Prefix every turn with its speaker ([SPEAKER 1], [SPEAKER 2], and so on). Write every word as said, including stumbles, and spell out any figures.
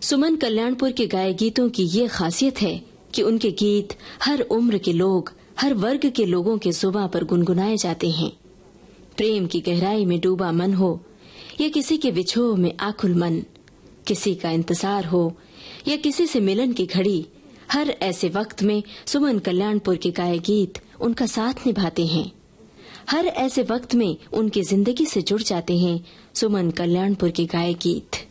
[SPEAKER 1] सुमन कल्याणपुर के गाए गीतों की ये खासियत है कि उनके गीत हर उम्र के लोग, हर वर्ग के लोगों के जुबां पर गुनगुनाए जाते हैं। प्रेम की गहराई में डूबा मन हो या किसी के विछोह में आकुल मन, किसी का इंतजार हो या किसी से मिलन की घड़ी, हर ऐसे वक्त में सुमन कल्याणपुर के गाए गीत उनका साथ निभाते हैं। हर ऐसे वक्त में उनकी जिंदगी से जुड़ जाते हैं सुमन कल्याणपुर के गाए गीत।